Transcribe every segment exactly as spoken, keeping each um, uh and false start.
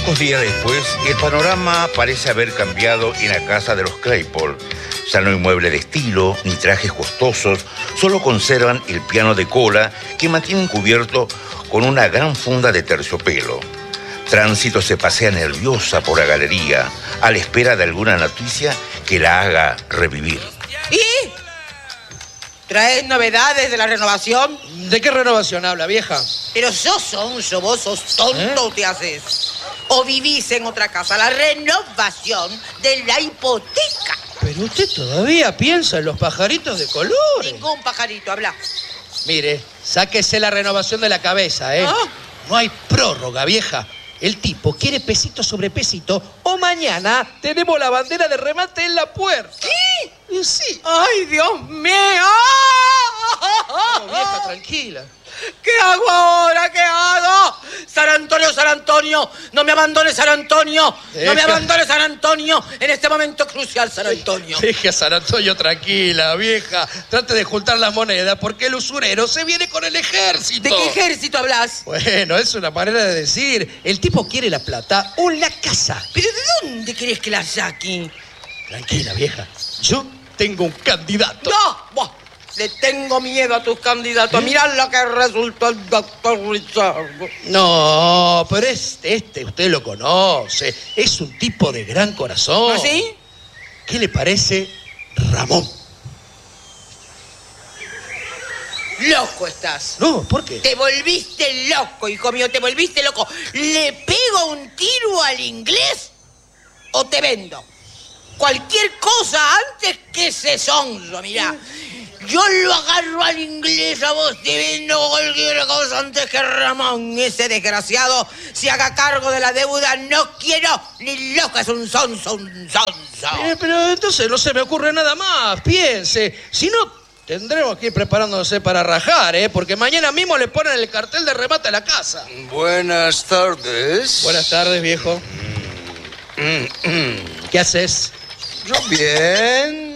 Pocos días después, el panorama parece haber cambiado en la casa de los Claypole. Ya no hay mueble de estilo, ni trajes costosos, solo conservan el piano de cola que mantienen cubierto con una gran funda de terciopelo. Tránsito se pasea nerviosa por la galería, a la espera de alguna noticia que la haga revivir. ¿Y? ¿Traes novedades de la renovación? ¿De qué renovación habla, vieja? Pero sos sonso, vos sos tonto, ¿Eh? Te haces. O vivís en otra casa. La renovación de la hipoteca. Pero usted todavía piensa en los pajaritos de colores. Ningún pajarito, habla. Mire, sáquese la renovación de la cabeza, ¿eh? ¿Ah? No hay prórroga, vieja. El tipo quiere pesito sobre pesito o mañana tenemos la bandera de remate en la puerta. ¿Qué? Sí. ¡Ay, Dios mío! No, vieja, tranquila. ¿Qué hago ahora? ¿Qué hago? San Antonio, San Antonio, no me abandones, San Antonio. Deja. No me abandones, San Antonio. En este momento crucial, San Antonio. Deja a San Antonio tranquila, vieja. Trate de juntar las monedas porque el usurero se viene con el ejército. ¿De qué ejército hablas? Bueno, es una manera de decir. El tipo quiere la plata o la casa. ¿Pero de dónde querés que la saque? Tranquila, vieja. Yo tengo un candidato. ¡No! ¡Buah! Le tengo miedo a tus candidatos. ¿Eh? Mirá lo que resultó el doctor Richard. No, pero este, este usted lo conoce. Es un tipo de gran corazón. ¿Ah, sí? ¿Qué le parece Ramón? Loco estás. No, ¿por qué? Te volviste loco, hijo mío, te volviste loco. ¿Le pego un tiro al inglés o te vendo? Cualquier cosa antes que ese sonso, mirá. Yo lo agarro al inglés, a vos te vendo cualquier cosa antes que Ramón, ese desgraciado, se haga cargo de la deuda. No quiero ni loco, es un sonso, un sonso. Eh, pero entonces no se me ocurre nada más, piense. Si no, tendremos que ir preparándose para rajar, ¿eh? Porque mañana mismo le ponen el cartel de remate a la casa. Buenas tardes. Buenas tardes, viejo. ¿Qué haces? Yo bien.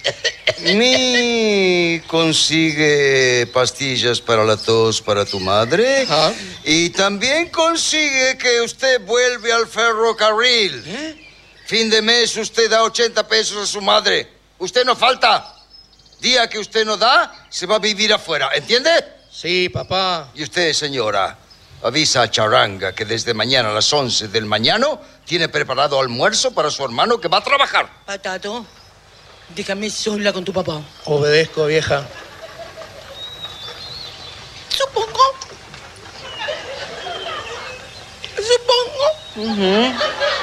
Ni consigue pastillas para la tos para tu madre. Ajá. Y también consigue que usted vuelve al ferrocarril. ¿Eh? Fin de mes usted da ochenta pesos a su madre. Usted no falta. Día que usted no da, se va a vivir afuera. ¿Entiende? Sí, papá. Y usted, señora, avisa a Charanga que desde mañana a las once del mañana tiene preparado almuerzo para su hermano que va a trabajar. Patato, déjame sola con tu papá. Obedezco, vieja. Supongo. Supongo. Uh-huh.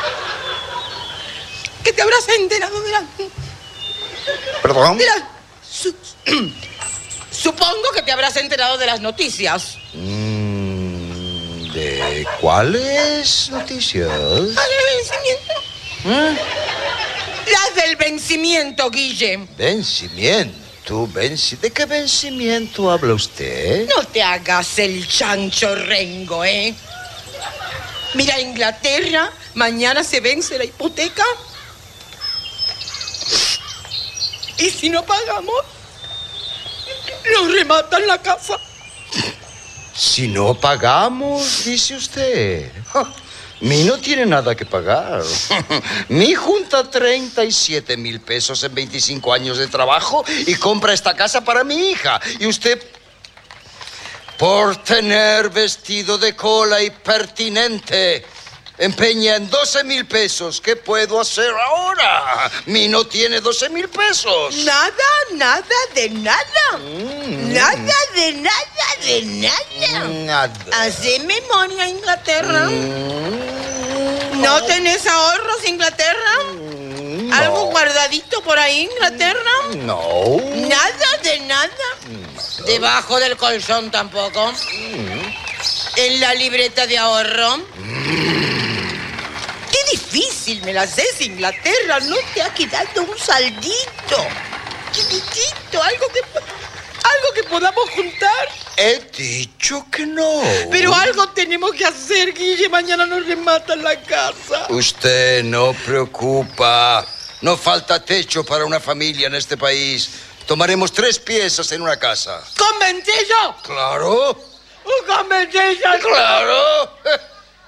Que te habrás enterado de la... ¿Perdón? De la... Su... Supongo que te habrás enterado de las noticias. Mm, ¿de cuáles noticias? Las del vencimiento. ¿Eh? Las del vencimiento, Guille. ¿Vencimiento? Venci... ¿De qué vencimiento habla usted? No te hagas el chancho rengo, ¿eh? Mira, Inglaterra, mañana se vence la hipoteca. Y si no pagamos, nos rematan la casa. Si no pagamos, dice usted. Mi no tiene nada que pagar. Mi junta treinta y siete mil pesos en veinticinco años de trabajo y compra esta casa para mi hija. Y usted, por tener vestido de cola y pertinente, empeña en doce mil pesos. ¿Qué puedo hacer ahora? Mi no tiene doce mil pesos. Nada, nada de nada. Mm. Nada de nada de nada. Nada. Hace memoria, Inglaterra. Mm. ¿No tenés ahorros, Inglaterra? Mm, no. ¿Algo guardadito por ahí, Inglaterra? No. Nada de nada. No. Debajo del colchón tampoco. Mm. En la libreta de ahorro. Mm. ¡Qué difícil me la haces, Inglaterra! No te ha quedado un saldito. Chiquitito, algo que... algo que podamos juntar. He dicho que no. Pero algo tenemos que hacer, Guille. Mañana nos rematan la casa. Usted no preocupa. No falta techo para una familia en este país. Tomaremos tres piezas en una casa. ¿Con ventillo? Claro. ¿Con ventillo? Claro. ¿Qué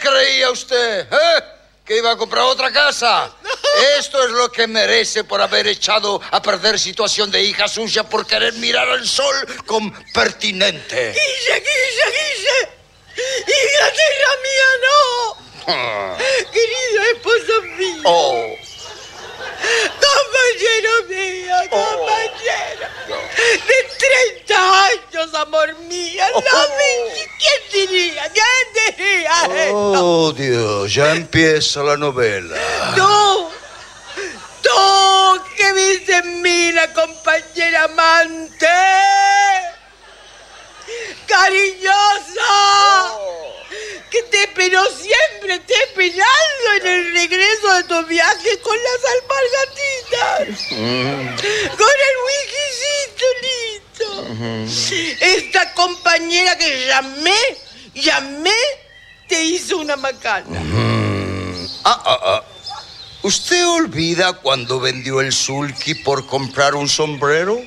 creía usted? ¿Eh? ¿Que iba a comprar otra casa? Esto es lo que merece por haber echado a perder situación de hija suya por querer mirar al sol con pertinente. Guille, Guille, Guille. Inglaterra mía, no. Ah. Querido esposo mío. Oh. Compañero mío, compañero. Oh. De treinta años, amor mío. Oh. No me... ¿Quién diría? ¿Quién diría esto? Oh, Dios, ya empieza la novela. Tú, tú que viste en mí la compañera amante, cariñosa, que te esperó siempre, te esperando en el regreso de tu viaje con las alpargatitas, mm. con el whiskycito listo. Mm. Esta compañera que llamé, llamé, te hizo una macana. Mm. Ah, ah, ah. ¿Usted olvida cuando vendió el sulky por comprar un sombrero?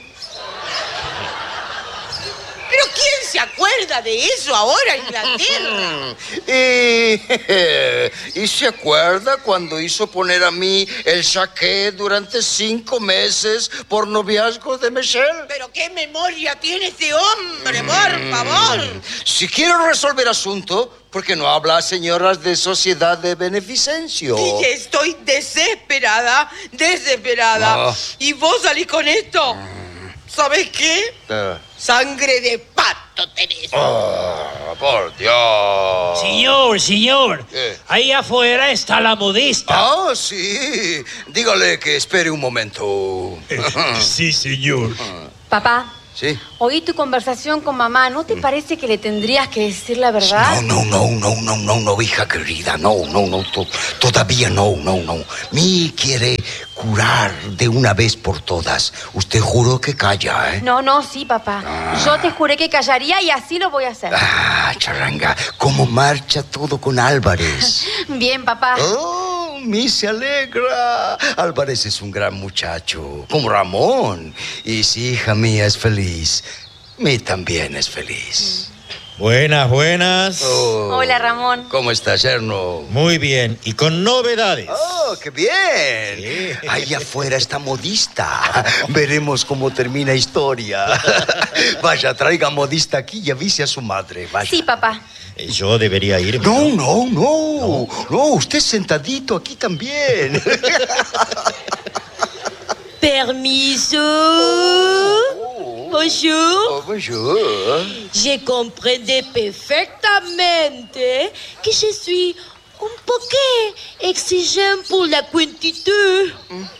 ¿Pero quién se acuerda de eso ahora, Inglaterra? y, y se acuerda cuando hizo poner a mí el saqué durante cinco meses por noviazgo de Michelle. ¿Pero qué memoria tiene este hombre, por favor? Si quiero resolver asunto, ¿por qué no habla a señoras de sociedad de beneficencia? Y estoy desesperada, desesperada. Ah. ¿Y vos salís con esto? ¿Sabes qué? Ah. Sangre de pato tenés. Oh, por Dios. Señor, señor. ¿Qué? Ahí afuera está la modista. Ah, sí. Dígale que espere un momento. Sí, señor. Papá, Sí. oí tu conversación con mamá. ¿No te parece que le tendrías que decir la verdad? No, no, no, no, no, no, no, hija querida. No, no, no, to- todavía no, no, no. Mi quiere curar de una vez por todas. Usted juró que calla, ¿eh? No, no, sí, papá. Ah. Yo te juré que callaría y así lo voy a hacer. Ah, charanga, ¿cómo marcha todo con Álvarez? Bien, papá. Oh, mi se alegra. Álvarez es un gran muchacho, como Ramón. Y si hija mía es feliz, mi también es feliz. Buenas, buenas. Oh, Hola, Ramón. ¿Cómo estás, yerno? Muy bien. Y con novedades. ¡Oh, qué bien! Sí. Ahí afuera está modista. Veremos cómo termina historia. Vaya, traiga modista aquí y avise a su madre. Vaya. Sí, papá. Eh, Yo debería irme. No, no, no. No, usted sentadito aquí también. Permiso. Bonjour. Oh, bonjour. Je comprends perfectamente que je suis un poco exigeant pour la quantité.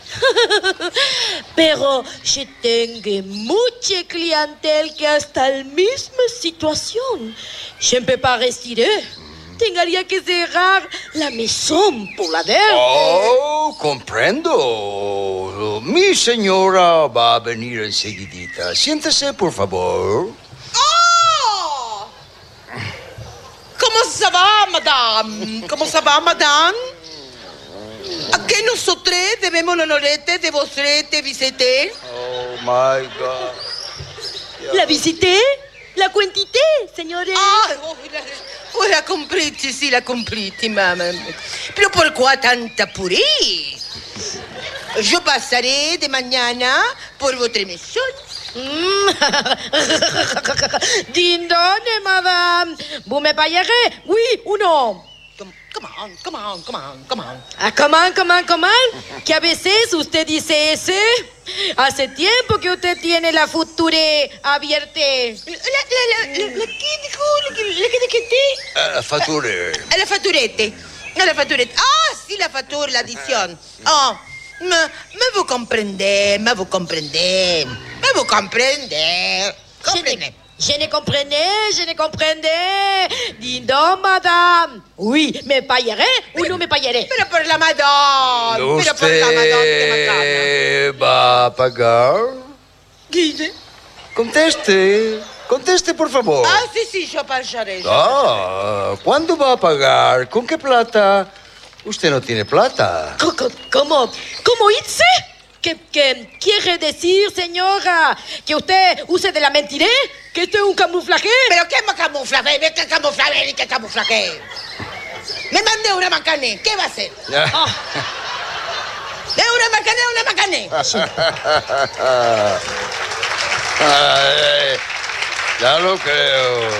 Pero je tengo mucha clientela que está en la misma situación. Je ne peux pas retirer. Tendría que cerrar la maison por la deuda. Oh, comprendo. Mi señora va a venir enseguidita. Siéntese, por favor. Oh! ¿Cómo se va, madame? ¿Cómo se va, madame? ¿A qué nosotros debemos el honorete de vosotros visiter? Oh, my God. La visité, la quantité, señores. Ah, oh, la, oh, la comprite, sí, la comprite, mamá. Pero ¿por qué tanta purée? Yo pasaré de mañana por vuestra maison. Mm. Dindone, madame. Vous me payerez, oui ou non? Come, come on, come on, come on, come on. Ah, comment, comment, comment? Que a veces usted dice ese. Hace tiempo que usted tiene la futura abierta. La, la, la, la, la, ¿qué dijo? ¿La que, la que dijiste? Uh, fature. A la facturette. A la facturette. Ah, sí, la factura, la adición. Oh, me, me vous comprendez, me vous comprendez. Me vous comprendez. Comprendez. Je ne comprenais, je ne comprenais. Dis donc, madame. Oui, me payerez ou no me payerez? Pero por la madame. Pero por la madame de Macana. ¿Usted va a pagar? Guille. Conteste. Conteste, por favor. Ah, sí, sí, yo pagaré. yo Ah, ¿cuándo va a pagar? ¿Con qué plata? Usted no tiene plata. Co- co- ¿Cómo? ¿Cómo dice? ¿Qué, qué quiere decir, señora? ¿Que usted use de la mentira? ¿Que esto es un camuflaje? ¿Pero qué camuflaje? ¿Qué camuflaje? ¿Qué camuflaje? Me mandé una macané. ¿Qué va a hacer? Oh. De una macané a una macané. Ay, ya lo creo.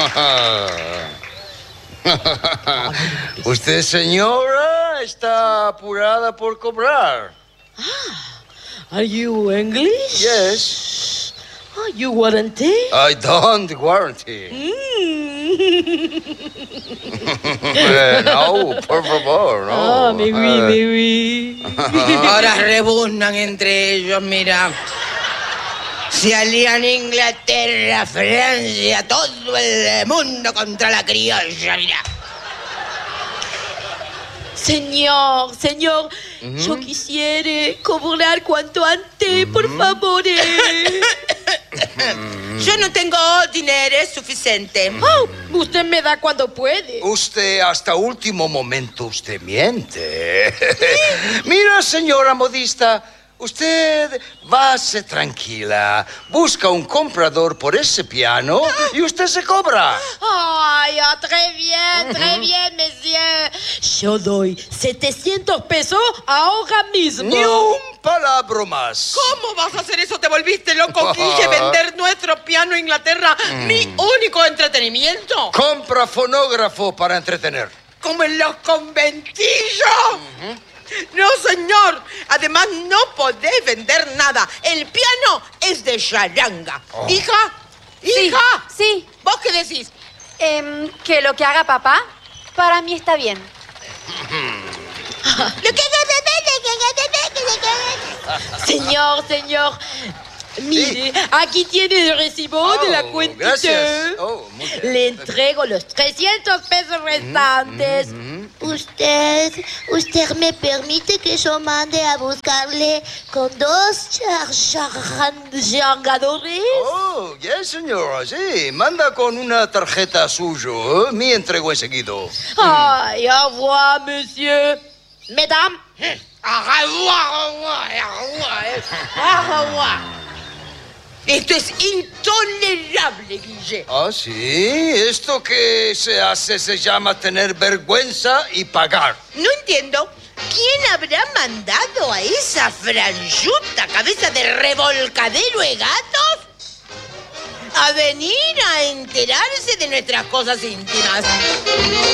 Usted, señora, está apurada por cobrar. Ah, are you English? Yes. Oh, you warranty? I don't warranty. Mm. Eh, no, por favor, no. Ah, mais oui, mais oui. Ahora rebuznan entre ellos, mira. Se alían Inglaterra, Francia, todo el mundo contra la criolla, mira. Señor, señor, uh-huh. yo quisiera cobrar cuanto antes, uh-huh. por favor. Yo no tengo dinero suficiente. Oh, usted me da cuando puede. Usted hasta último momento usted miente. Mira, señora modista, usted váse tranquila, busca un comprador por ese piano y usted se cobra. Ay, oh, très bien, très uh-huh. bien, monsieur. Yo doy setecientos pesos ahora mismo. Ni un palabra más. ¿Cómo vas a hacer eso? ¿Te volviste loco, Guille? ¿Vender nuestro piano a Inglaterra? Mm. ¿Mi único entretenimiento? Compra fonógrafo para entretener. ¿Como en los conventillos? Uh-huh. No, señor. Además, no podés vender nada. El piano es de charanga. Oh. ¿Hija? ¿Hija? Sí, sí. ¿Vos qué decís? Eh, que lo que haga papá, para mí está bien. Señor, señor, mire, sí. Aquí tiene el recibo oh, de la cuenta. Oh, Le entrego los trescientos pesos restantes. Mm-hmm. Usted, usted me permite que yo mande a buscarle con dos chargadores. Oh, yes, señora, sí. Manda con una tarjeta suyo. ¿eh? Me entrego enseguida. Ay, au revoir, monsieur. Mesdames. Esto es intolerable, Guille. Ah, sí. Esto que se hace se llama tener vergüenza y pagar. No entiendo. ¿Quién habrá mandado a esa franchuta cabeza de revolcadero de gatos a venir a enterarse de nuestras cosas íntimas?